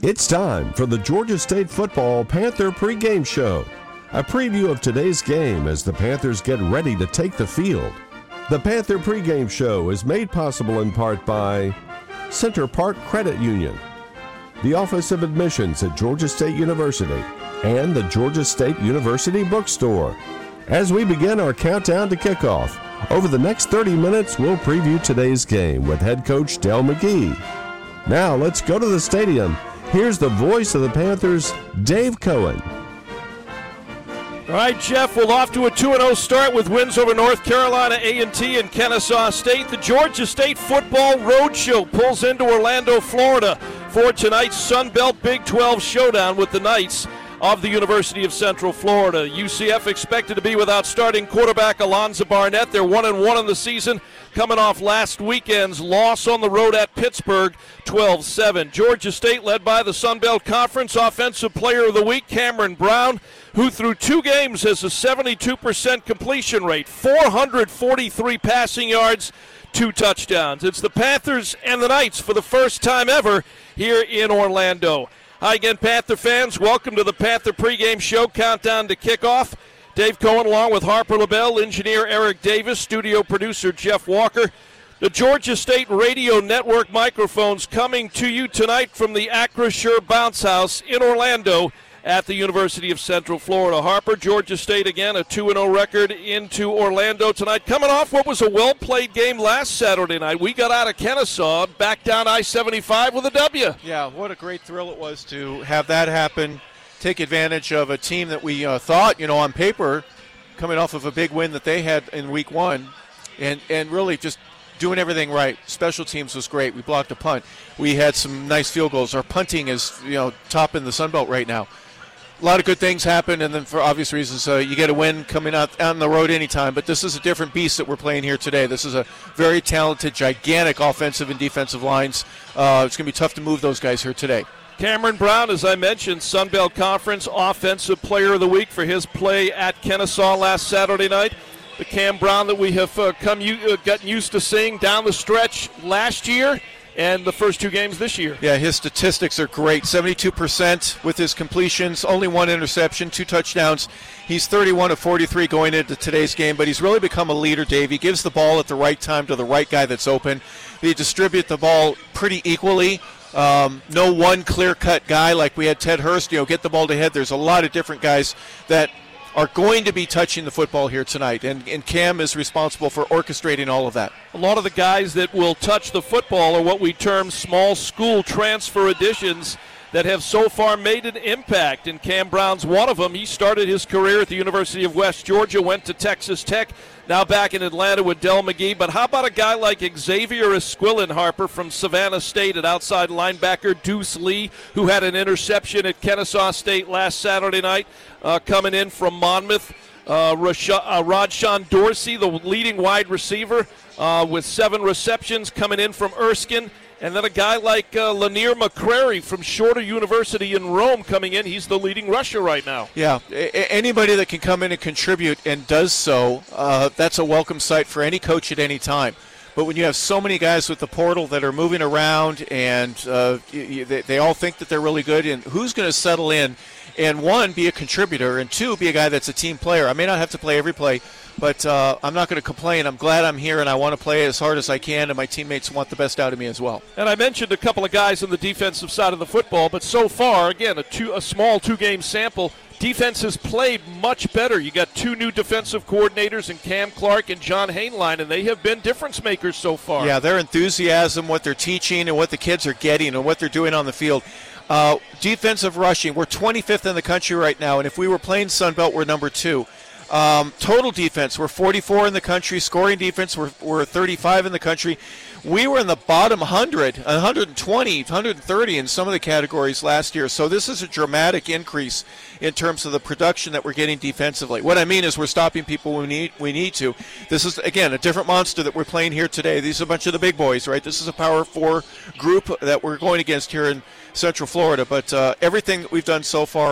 It's time for the Georgia State Football Panther pregame show. A preview of today's game as the Panthers get ready to take the field. The Panther pregame show is made possible in part by Center Park Credit Union, the Office of Admissions at Georgia State University, and the Georgia State University Bookstore. As we begin our countdown to kickoff, over the next 30 minutes, we'll preview today's game with head coach Dell McGee. Now, let's go to the stadium. Here's the voice of the Panthers, Dave Cohen. All right, Jeff, we're off to a 2-0 start with wins over North Carolina A&T and Kennesaw State. The Georgia State Football Roadshow pulls into Orlando, Florida for tonight's Sun Belt Big 12 showdown with the Knights of the University of Central Florida. UCF expected to be without starting quarterback Alonzo Barnett. They're 1-1 in the season, coming off last weekend's loss on the road at Pittsburgh, 12-7. Georgia State, led by the Sun Belt Conference Offensive Player of the Week, Cameron Brown, who through 2 games has a 72% completion rate, 443 passing yards, 2 touchdowns. It's the Panthers and the Knights for the first time ever here in Orlando. Hi again, Panther fans. Welcome to the Panther pregame show, countdown to kickoff. Dave Cohen along with Harper LaBelle, engineer Eric Davis, studio producer Jeff Walker. The Georgia State Radio Network microphones coming to you tonight from the Acrisure Bounce House in Orlando at the University of Central Florida. Harper, Georgia State again, a 2-0 record into Orlando tonight. Coming off what was a well-played game last Saturday night. We got out of Kennesaw, back down I-75 with a W. Yeah, what a great thrill it was to have that happen, take advantage of a team that we thought, on paper, coming off of a big win that they had in week 1, and really just doing everything right. Special teams was great. We blocked a punt. We had some nice field goals. Our punting is, top in the Sun Belt right now. A lot of good things happen, and then for obvious reasons, you get a win coming out on the road anytime. But this is a different beast that we're playing here today. This is a very talented, gigantic offensive and defensive lines. It's going to be tough to move those guys here today. Cameron Brown, as I mentioned, Sun Belt Conference Offensive Player of the Week for his play at Kennesaw last Saturday night. The Cam Brown that we have gotten used to seeing down the stretch last year and the first 2 games this year. Yeah, his statistics are great. 72% with his completions, only 1 interception, 2 touchdowns. He's 31 of 43 going into today's game, but he's really become a leader, Dave. He gives the ball at the right time to the right guy that's open. They distribute the ball pretty equally. No one clear-cut guy like we had Ted Hurst, get the ball to head. There's a lot of different guys that are going to be touching the football here tonight, and Cam is responsible for orchestrating all of that. A lot of the guys that will touch the football are what we term small school transfer additions that have so far made an impact, and Cam Brown's one of them. He started his career at the University of West Georgia, went to Texas Tech, now back in Atlanta with Dell McGee. But how about a guy like Xavier Esquilin, Harper, from Savannah State, an outside linebacker, Deuce Lee, who had an interception at Kennesaw State last Saturday night, coming in from Monmouth. Radshawn Dorsey, the leading wide receiver, with 7 receptions, coming in from Erskine. And then a guy like Lanier McCrary from Shorter University in Rome coming in. He's the leading rusher right now. Yeah, anybody that can come in and contribute and does so, that's a welcome sight for any coach at any time. But when you have so many guys with the portal that are moving around and they all think that they're really good, and who's going to settle in and, 1, be a contributor, and 2, be a guy that's a team player. I may not have to play every play, but I'm not going to complain. I'm glad I'm here, and I want to play as hard as I can, and my teammates want the best out of me as well. And I mentioned a couple of guys on the defensive side of the football, but so far, again, a small 2-game sample, defense has played much better. You got 2 new defensive coordinators in Cam Clark and John Hainline, and they have been difference makers so far. Yeah, their enthusiasm, what they're teaching, and what the kids are getting, and what they're doing on the field. Defensive rushing, we're 25th in the country right now, and if we were playing Sun Belt, we're number 2. Total defense, we're 44 in the country. Scoring defense, we're 35 in the country. We were in the bottom 100, 120, 130 in some of the categories last year. So this is a dramatic increase in terms of the production that we're getting defensively. What I mean is we're stopping people when we need to. This is, again, a different monster that we're playing here today. These are a bunch of the big boys, right? This is a Power 4 group that we're going against here in Central Florida. But everything that we've done so far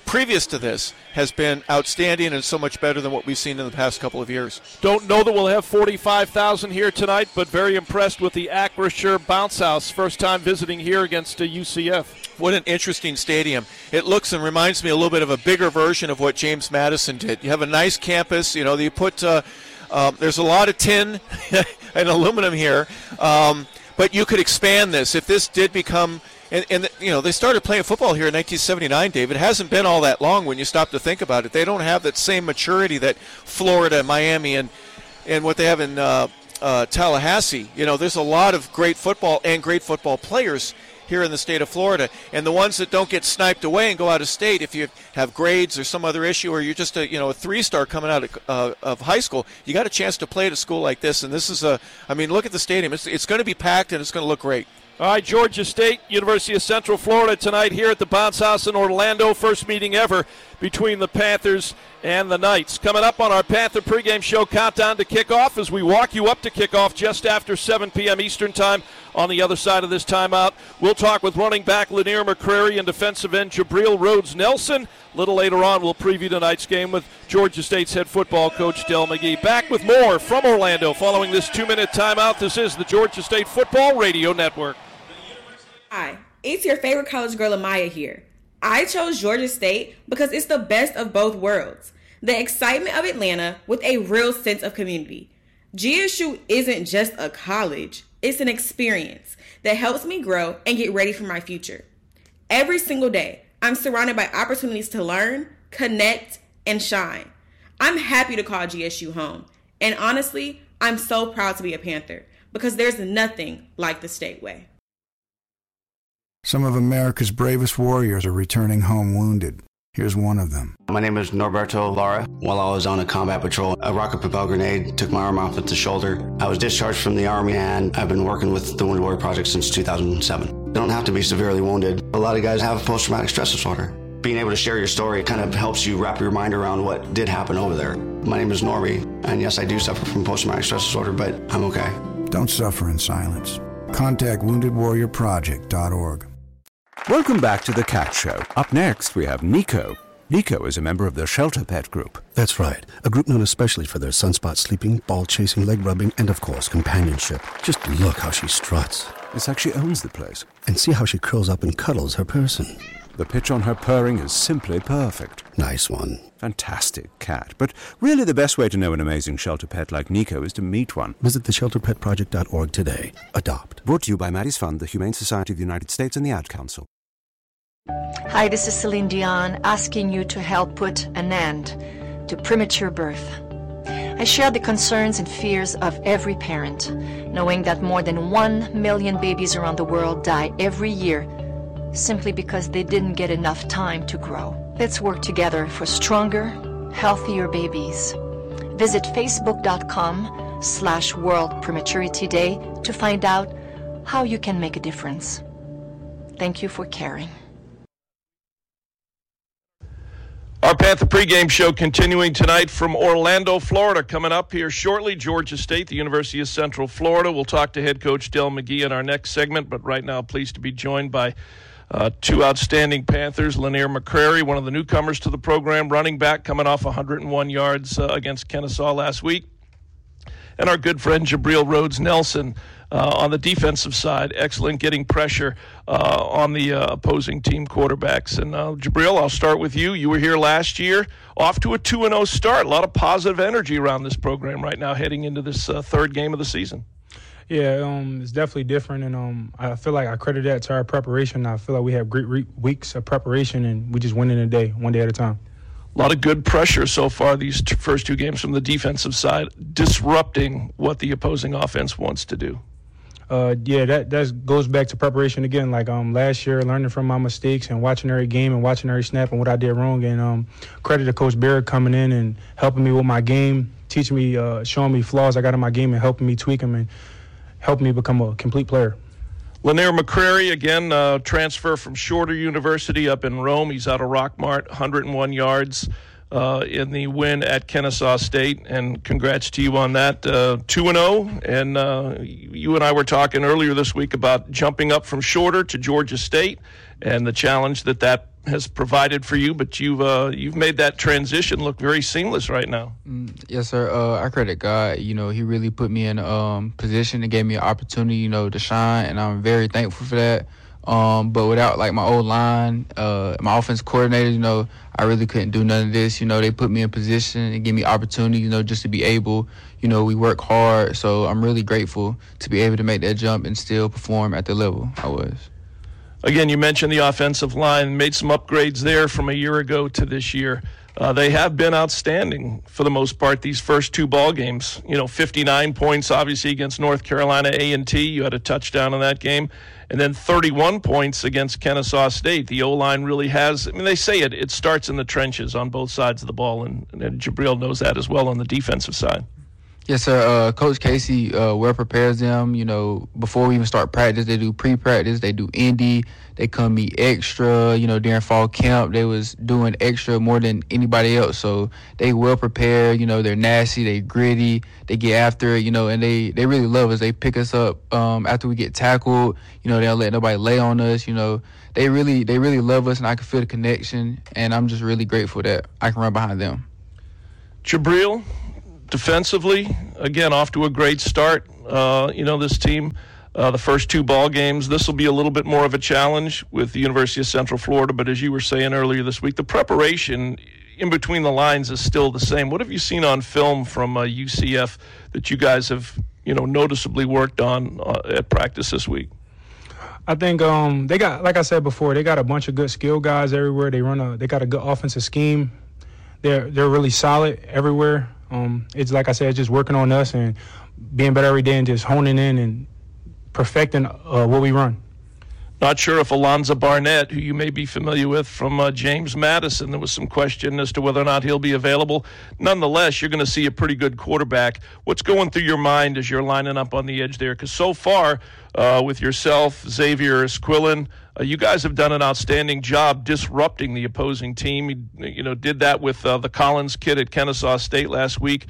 previous to this has been outstanding and so much better than what we've seen in the past couple of years. Don't know that we'll have 45,000 here tonight, but very impressed with the Acrisure Bounce House. First time visiting here against UCF. What an interesting stadium. It looks and reminds me a little bit of a bigger version of what James Madison did. You have a nice campus. You know, you put there's a lot of tin and aluminum here, but you could expand this. If this did become And you know, they started playing football here in 1979, Dave. It hasn't been all that long when you stop to think about it. They don't have that same maturity that Florida, Miami, and what they have in Tallahassee. You know, there's a lot of great football and great football players here in the state of Florida. And the ones that don't get sniped away and go out of state, if you have grades or some other issue, or you're just a 3-star coming out of high school, you got a chance to play at a school like this. And this is look at the stadium. It's going to be packed and it's going to look great. All right, Georgia State, University of Central Florida tonight here at the Bounce House in Orlando. First meeting ever between the Panthers and the Knights. Coming up on our Panther pregame show, countdown to kickoff as we walk you up to kickoff just after 7 p.m. Eastern time. On the other side of this timeout, we'll talk with running back Lanier McCrary and defensive end Jabril Rhodes-Nelson. A little later on, we'll preview tonight's game with Georgia State's head football coach Del McGee. Back with more from Orlando following this 2-minute timeout. This is the Georgia State Football Radio Network. Hi, it's your favorite college girl Amaya here. I chose Georgia State because it's the best of both worlds. The excitement of Atlanta with a real sense of community. GSU isn't just a college, it's an experience that helps me grow and get ready for my future. Every single day, I'm surrounded by opportunities to learn, connect, and shine. I'm happy to call GSU home. And honestly, I'm so proud to be a Panther because there's nothing like the State way. Some of America's bravest warriors are returning home wounded. Here's one of them. My name is Norberto Lara. While I was on a combat patrol, a rocket-propelled grenade took my arm off at the shoulder. I was discharged from the Army, and I've been working with the Wounded Warrior Project since 2007. You don't have to be severely wounded. A lot of guys have post-traumatic stress disorder. Being able to share your story kind of helps you wrap your mind around what did happen over there. My name is Norby, and yes, I do suffer from post-traumatic stress disorder, but I'm okay. Don't suffer in silence. Contact WoundedWarriorProject.org. Welcome back to The Cat Show. Up next, we have Nico. Nico is a member of the Shelter Pet Group. That's right. A group known especially for their sunspot sleeping, ball chasing, leg rubbing, and of course, companionship. Just look how she struts. It's like she owns the place. And see how she curls up and cuddles her person. The pitch on her purring is simply perfect. Nice one. Fantastic cat. But really the best way to know an amazing shelter pet like Nico is to meet one. Visit theshelterpetproject.org today. Adopt. Brought to you by Maddie's Fund, the Humane Society of the United States, and the Ad Council. Hi, this is Celine Dion asking you to help put an end to premature birth. I share the concerns and fears of every parent, knowing that more than 1 million babies around the world die every year simply because they didn't get enough time to grow. Let's work together for stronger, healthier babies. Visit facebook.com/World Prematurity Day to find out how you can make a difference. Thank you for caring. Our Panther pregame show continuing tonight from Orlando, Florida. Coming up here shortly, Georgia State, the University of Central Florida. We'll talk to head coach Del McGee in our next segment, but right now pleased to be joined by two outstanding Panthers. Lanier McCrary, one of the newcomers to the program, running back, coming off 101 yards against Kennesaw last week. And our good friend Jabril Rhodes-Nelson on the defensive side, excellent getting pressure on the opposing team quarterbacks. And Jabril, I'll start with you. You were here last year, off to a 2-0 start. A lot of positive energy around this program right now heading into this third game of the season. Yeah, it's definitely different, and I feel like I credit that to our preparation. I feel like we have great weeks of preparation, and we just win in a day, one day at a time. A lot of good pressure so far these first two games from the defensive side, disrupting what the opposing offense wants to do. Yeah, that goes back to preparation again. Like last year, learning from my mistakes and watching every game and watching every snap and what I did wrong. And credit to Coach Barrett coming in and helping me with my game, teaching me, showing me flaws I got in my game and helping me tweak them and helping me become a complete player. Lanier McCrary, again, transfer from Shorter University up in Rome. He's out of Rockmart, 101 yards in the win at Kennesaw State, and congrats to you on that. 2-0, and you and I were talking earlier this week about jumping up from Shorter to Georgia State and the challenge that has provided for you, but you've made that transition look very seamless right now. Yes, sir. I credit God. He really put me in a position and gave me an opportunity, to shine, and I'm very thankful for that. But without my old line, my offense coordinator, I really couldn't do none of this. They put me in position and give me opportunity, just to be able. We work hard, so I'm really grateful to be able to make that jump and still perform at the level I was. Again, you mentioned the offensive line, made some upgrades there from a year ago to this year. They have been outstanding for the most part these first two ball games. 59 points, obviously, against North Carolina A&T. You had a touchdown in that game. And then 31 points against Kennesaw State. The O-line really has, they say it starts in the trenches on both sides of the ball, and Jabril knows that as well on the defensive side. Yes, sir. Coach Casey well prepares them. Before we even start practice, they do pre-practice. They do Indy. They come meet extra. During fall camp, they was doing extra more than anybody else. So they well prepared. They're nasty. They gritty. They get after it. And they really love us. They pick us up after we get tackled. They don't let nobody lay on us. They really love us, and I can feel the connection. And I'm just really grateful that I can run behind them. Jabril, defensively, again, off to a great start. This team, the first two ball games, this will be a little bit more of a challenge with the University of Central Florida. But as you were saying earlier this week, the preparation in between the lines is still the same. What have you seen on film from UCF that you guys have, noticeably worked on at practice this week? I think they got, like I said before, they got a bunch of good skill guys everywhere. They got a good offensive scheme. They're really solid everywhere. It's like I said, just working on us and being better every day and just honing in and perfecting what we run. Not sure if Alonzo Barnett, who you may be familiar with from James Madison, there was some question as to whether or not he'll be available. Nonetheless, you're going to see a pretty good quarterback. What's going through your mind as you're lining up on the edge there? Because so far, with yourself, Xavier Esquilin, you guys have done an outstanding job disrupting the opposing team. You did that with the Collins kid at Kennesaw State last week,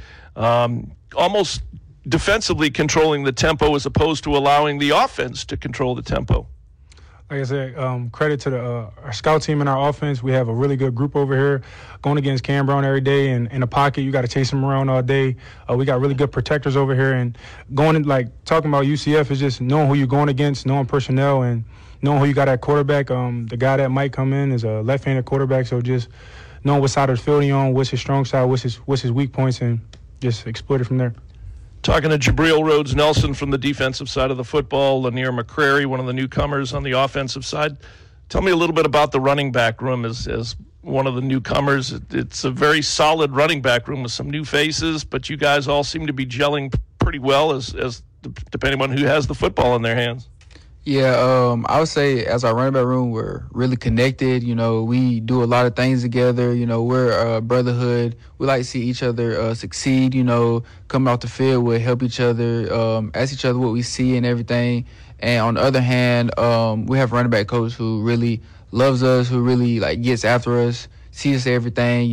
almost defensively controlling the tempo as opposed to allowing the offense to control the tempo. Like I said, credit to our scout team and our offense. We have a really good group over here going against Cam Brown every day. And in the pocket, you got to chase him around all day. We got really good protectors over here. And talking about UCF is just knowing who you're going against, knowing personnel, and knowing who you got at quarterback. The guy that might come in is a left-handed quarterback, so just knowing what side of the field he's on, what's his strong side, what's his weak points, and just exploit it from there. Talking to Jabril Rhodes-Nelson from the defensive side of the football, Lanier McCrary, one of the newcomers on the offensive side. Tell me a little bit about the running back room as one of the newcomers. It's a very solid running back room with some new faces, but you guys all seem to be gelling pretty well as depending on who has the football in their hands. Yeah, I would say as our running back room, we're really connected. We do a lot of things together. We're a brotherhood. We like to see each other succeed. Coming off the field, we'll help each other, ask each other what we see and everything. And on the other hand, we have a running back coach who really loves us, who really gets after us, sees everything.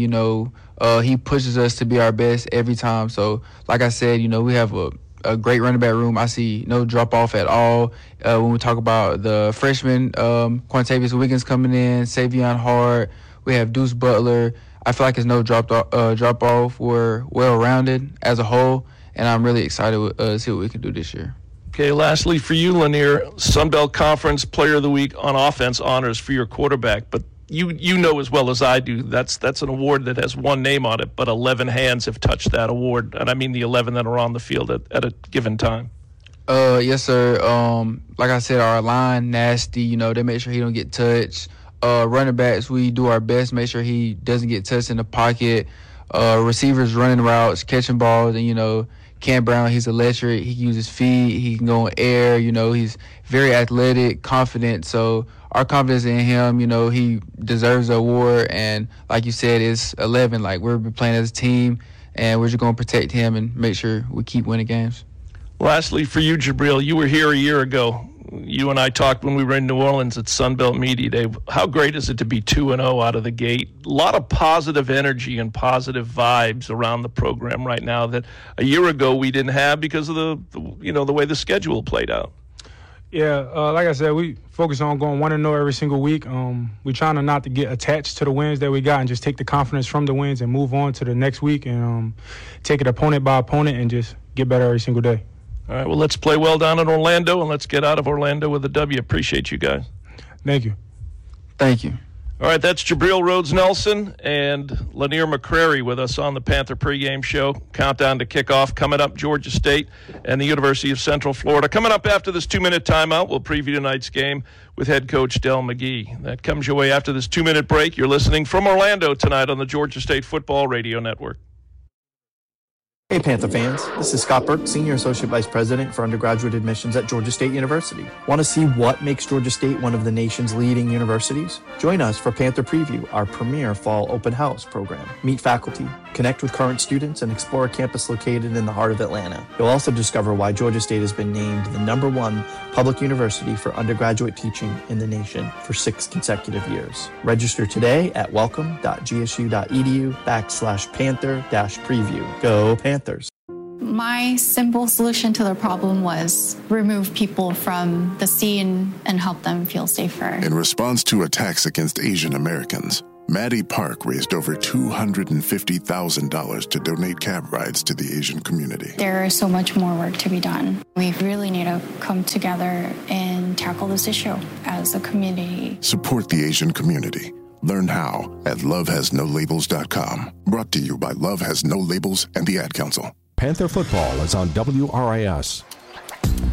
He pushes us to be our best every time. So, like I said, we have a great running back room. I see no drop-off at all. When we talk about the freshmen, Quantavious Wiggins coming in, Savion Hart, we have Deuce Butler. I feel like there's no drop-off. We're well-rounded as a whole, and I'm really excited to see what we can do this year. Okay, lastly for you, Lanier, Sunbelt Conference Player of the Week on offense honors for your quarterback, but you know as well as I do, that's an award that has one name on it, but 11 hands have touched that award, and I mean the 11 that are on the field at a given time. Yes, sir. Like I said, our line, nasty, they make sure he don't get touched. Running backs, we do our best, make sure he doesn't get touched in the pocket. Receivers running routes, catching balls, and, Cam Brown, he's electric. He can use his feet. He can go in air. He's very athletic, confident. So our confidence in him, he deserves the award. And like you said, it's 11. We're playing as a team, and we're just going to protect him and make sure we keep winning games. Lastly, for you, Jabril, you were here a year ago. You and I talked when we were in New Orleans at Sunbelt Media Day. How great is it to be 2-0 out of the gate? A lot of positive energy and positive vibes around the program right now that a year ago we didn't have because of the way the schedule played out. Yeah, like I said, we focus on going 1-0 every single week. We're trying to not to get attached to the wins that we got and just take the confidence from the wins and move on to the next week and take it opponent by opponent and just get better every single day. All right, well, let's play well down in Orlando, and let's get out of Orlando with a W. Appreciate you guys. Thank you. Thank you. All right, that's Jabril Rhodes-Nelson and Lanier McCrary with us on the Panther pregame show. Countdown to kickoff coming up, Georgia State and the University of Central Florida. Coming up after this 2-minute timeout, we'll preview tonight's game with head coach Del McGee. That comes your way after this 2-minute break. You're listening from Orlando tonight on the Georgia State Football Radio Network. Hey Panther fans, this is Scott Burke, Senior Associate Vice President for Undergraduate Admissions at Georgia State University. Want to see what makes Georgia State one of the nation's leading universities? Join us for Panther Preview, our premier fall open house program. Meet faculty, connect with current students, and explore a campus located in the heart of Atlanta. You'll also discover why Georgia State has been named the #1 public university for undergraduate teaching in the nation for 6 consecutive years. Register today at welcome.gsu.edu/Panther-preview. Go Panthers. My simple solution to the problem was remove people from the scene and help them feel safer. In response to attacks against Asian Americans, Maddie Park raised over $250,000 to donate cab rides to the Asian community. There is so much more work to be done. We really need to come together and tackle this issue as a community. Support the Asian community. Learn how at lovehasnolabels.com. Brought to you by Love Has No Labels and the Ad Council. Panther football is on WRIS.